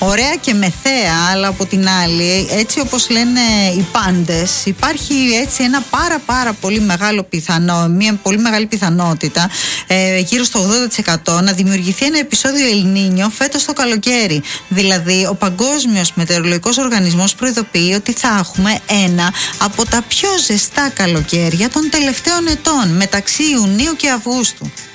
ωραία και μεθαία, αλλά από την άλλη, έτσι όπως λένε οι πάντες, υπάρχει έτσι ένα πάρα πολύ μεγάλο μια πολύ μεγάλη πιθανότητα, γύρω στο 80%, να δημιουργηθεί ένα επεισόδιο Ελνίνιο φέτος το καλοκαίρι. Δηλαδή, ο Παγκόσμιος Μετεωρολογικός Οργανισμός προειδοποιεί ότι θα έχουμε ένα από τα πιο ζεστά καλοκαίρια των τελευταίων ετών, μεταξύ Ιουνίου και Αυγούστου.